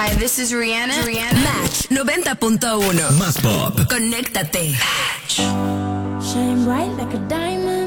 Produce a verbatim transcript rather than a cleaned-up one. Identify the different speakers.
Speaker 1: Hi, this is Rihanna. Rihanna.
Speaker 2: Match noventa punto uno.
Speaker 3: Más pop.
Speaker 2: Conéctate.
Speaker 4: Shine bright like a diamond.